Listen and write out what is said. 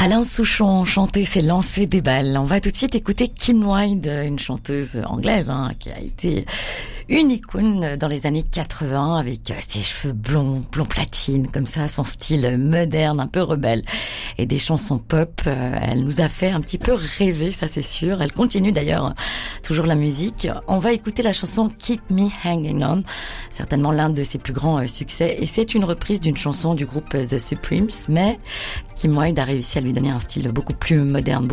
Alain Souchon chantait ses lancers des balles. On va tout de suite écouter Kim Wilde, une chanteuse anglaise qui a été une icône dans les années 80 avec ses cheveux blonds platine, comme ça, son style moderne, un peu rebelle et des chansons pop. Elle nous a fait un petit peu rêver, ça c'est sûr. Elle continue d'ailleurs toujours la musique. On va écouter la chanson Keep Me Hanging On, certainement l'un de ses plus grands succès, et c'est une reprise d'une chanson du groupe The Supremes, mais Kim Wilde a réussi à lui donner un style beaucoup plus moderne,